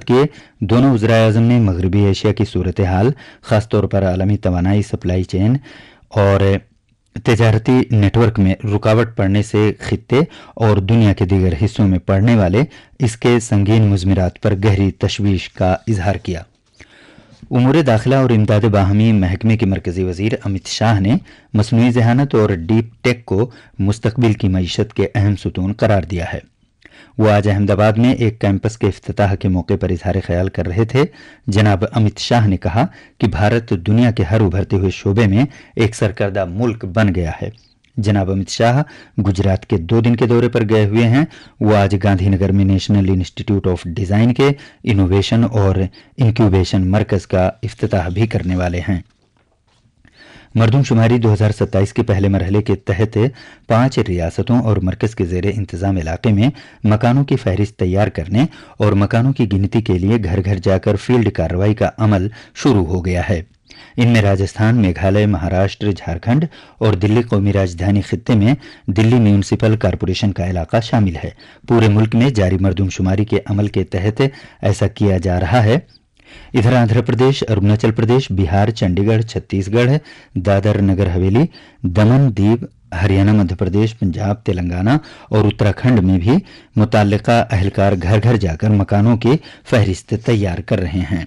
کے دونوں وزرائے اعظم نے مغربی ایشیا کی صورتحال، خاص طور پر عالمی توانائی سپلائی چین اور تجارتی نیٹ ورک میں رکاوٹ پڑنے سے خطے اور دنیا کے دیگر حصوں میں پڑنے والے اس کے سنگین مضمرات پر گہری تشویش کا اظہار کیا۔ امور داخلہ اور امداد باہمی محکمے کے مرکزی وزیر امت شاہ نے مصنوعی ذہانت اور ڈیپ ٹیک کو مستقبل کی معیشت کے اہم ستون قرار دیا ہے۔ وہ آج احمد آباد میں ایک کیمپس کے افتتاح کے موقع پر اظہار خیال کر رہے تھے۔ جناب امت شاہ نے کہا کہ بھارت دنیا کے ہر ابھرتے ہوئے شعبے میں ایک سرکردہ ملک بن گیا ہے۔ جناب امت شاہ گجرات کے 2 دن کے دورے پر گئے ہوئے ہیں۔ وہ آج گاندھی نگر میں نیشنل انسٹی ٹیوٹ آف ڈیزائن کے انوویشن اور انکیوبیشن مرکز کا افتتاح بھی کرنے والے ہیں۔ مردم شماری 2027 کے پہلے مرحلے کے تحت 5 ریاستوں اور مرکز کے زیر انتظام علاقے میں مکانوں کی فہرست تیار کرنے اور مکانوں کی گنتی کے لیے گھر گھر جا کر فیلڈ کارروائی کا عمل شروع ہو گیا ہے۔ ان میں راجستھان، میگھالیہ، مہاراشٹر، جھارکھنڈ اور دلی قومی راجدھانی خطے میں دلی میونسپل کارپوریشن کا علاقہ شامل ہے۔ پورے ملک میں جاری مردم شماری کے عمل کے تحت ایسا کیا جا رہا ہے۔ ادھر آندھرا پردیش، اروناچل پردیش، بہار، چنڈی گڑھ، چھتیس گڑھ، دادر نگر حویلی، دمن دیو، ہریانہ، مدھیہ پردیش، پنجاب، تلنگانہ اور اتراکھنڈ میں بھی متعلقہ اہلکار گھر گھر جا کر مکانوں کی فہرست تیار کر رہے ہیں۔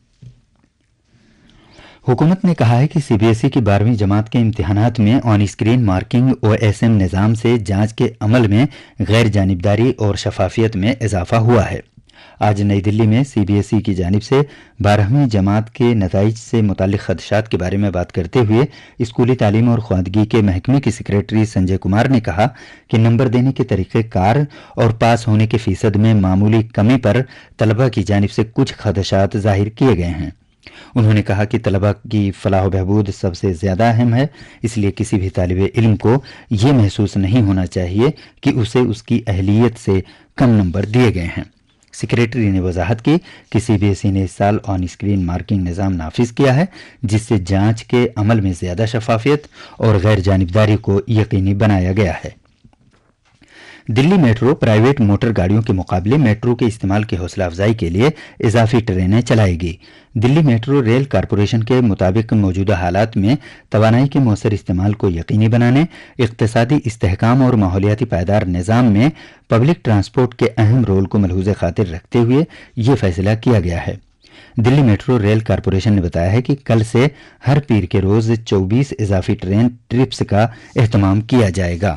حکومت نے کہا ہے کہ سی بی ایس ای کی 12ویں جماعت کے امتحانات میں on screen marking O S M نظام سے جانچ کے عمل میں غیر جانبداری اور شفافیت میں اضافہ ہوا ہے۔ آج نئی دلی میں سی بی ایس ای کی جانب سے 12ویں جماعت کے نتائج سے متعلق خدشات کے بارے میں بات کرتے ہوئے اسکولی تعلیم اور خواندگی کے محکمے کے سیکریٹری سنجے کمار نے کہا کہ نمبر دینے کے طریقہ کار اور پاس ہونے کے فیصد میں معمولی کمی پر طلبہ کی جانب سے کچھ خدشات ظاہر کیے گئے ہیں۔ انہوں نے کہا کہ طلبہ کی فلاح و بہبود سب سے زیادہ اہم ہے، اس لیے کسی بھی طالب علم کو یہ محسوس نہیں ہونا چاہیے کہ اسے اس کی اہلیت سے کم نمبر دیے گئے ہیں۔ سیکریٹری نے وضاحت کی کہ سی بی ایس ای نے اس سال آن اسکرین مارکنگ نظام نافذ کیا ہے، جس سے جانچ کے عمل میں زیادہ شفافیت اور غیر جانبداری کو یقینی بنایا گیا ہے۔ دلی میٹرو پرائیویٹ موٹر گاڑیوں کے مقابلے میٹرو کے استعمال کی حوصلہ افزائی کے لیے اضافی ٹرینیں چلائے گی۔ دلی میٹرو ریل کارپوریشن کے مطابق موجودہ حالات میں توانائی کے مؤثر استعمال کو یقینی بنانے، اقتصادی استحکام اور ماحولیاتی پائیدار نظام میں پبلک ٹرانسپورٹ کے اہم رول کو ملحوظ خاطر رکھتے ہوئے یہ فیصلہ کیا گیا ہے۔ دلی میٹرو ریل کارپوریشن نے بتایا ہے کہ کل سے ہر پیر کے روز 24 اضافی ٹرین ٹرپس کا اہتمام کیا جائے گا۔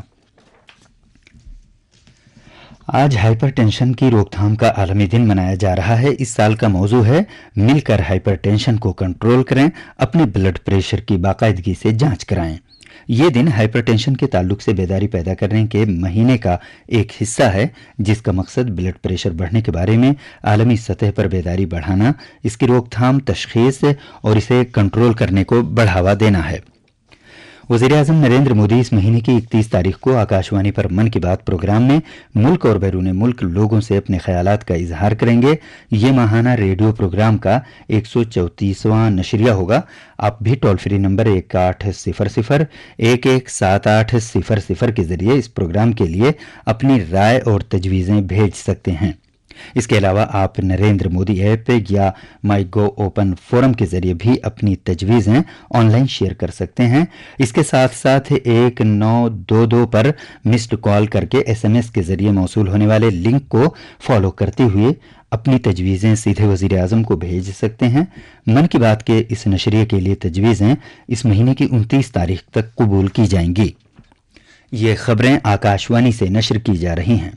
آج ہائپر ٹینشن کی روک تھام کا عالمی دن منایا جا رہا ہے۔ اس سال کا موضوع ہے مل کر ہائپر ٹینشن کو کنٹرول کریں، اپنے بلڈ پریشر کی باقاعدگی سے جانچ کرائیں۔ یہ دن ہائپر ٹینشن کے تعلق سے بیداری پیدا کرنے کے مہینے کا ایک حصہ ہے، جس کا مقصد بلڈ پریشر بڑھنے کے بارے میں عالمی سطح پر بیداری بڑھانا، اس کی روک تھام، تشخیص اور اسے کنٹرول کرنے کو بڑھاوا دینا ہے۔ وزیر اعظم نریندر مودی اس مہینے کی 31 تاریخ کو آکاشوانی پر من کی بات پروگرام میں ملک اور بیرون ملک لوگوں سے اپنے خیالات کا اظہار کریں گے۔ یہ ماہانہ ریڈیو پروگرام کا 134واں نشریہ ہوگا۔ آپ بھی ٹول فری نمبر 1800-117800 کے ذریعے اس پروگرام کے لیے اپنی رائے اور تجویزیں بھیج سکتے ہیں۔ اس کے علاوہ آپ نریندر مودی ایپ یا مائی گو اوپن فورم کے ذریعے بھی اپنی تجویزیں آن لائن شیئر کر سکتے ہیں۔ اس کے ساتھ ساتھ 1922 پر مسڈ کال کر کے SMS کے ذریعے موصول ہونے والے لنک کو فالو کرتے ہوئے اپنی تجویزیں سیدھے وزیر اعظم کو بھیج سکتے ہیں۔ من کی بات کے اس نشریے کے لیے تجویزیں اس مہینے کی 29 تاریخ تک قبول کی جائیں گی۔ یہ خبریں آکاشوانی سے نشر کی جا رہی ہیں۔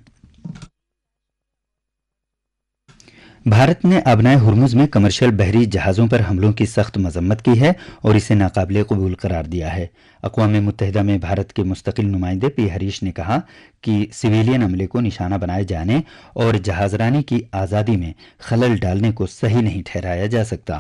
بھارت نے آبنائے ہرمز میں کمرشل بحری جہازوں پر حملوں کی سخت مذمت کی ہے اور اسے ناقابل قبول قرار دیا ہے۔ اقوام متحدہ میں بھارت کے مستقل نمائندے پی ہریش نے کہا کہ سویلین عملے کو نشانہ بنائے جانے اور جہاز رانی کی آزادی میں خلل ڈالنے کو صحیح نہیں ٹھہرایا جا سکتا۔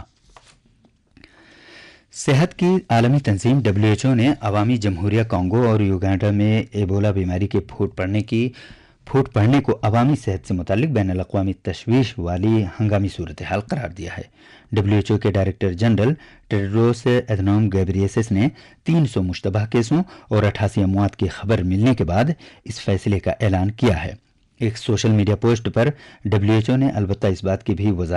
صحت کی عالمی تنظیم WHO نے عوامی جمہوریہ کانگو اور یوگانڈا میں ایبولا بیماری کے پھوٹ پڑنے کو عوامی صحت سے متعلق بین الاقوامی تشویش والی ہنگامی صورتحال قرار دیا ہے۔ WHO کے ڈائریکٹر جنرل ٹیڈروس ایدھنوم گیبریسس نے 300 مشتبہ کیسوں اور 88 اموات کی خبر ملنے کے بعد اس فیصلے کا اعلان کیا ہے۔ ایک social media post per WHO نے البتہ اس بات کی بھی وضاحت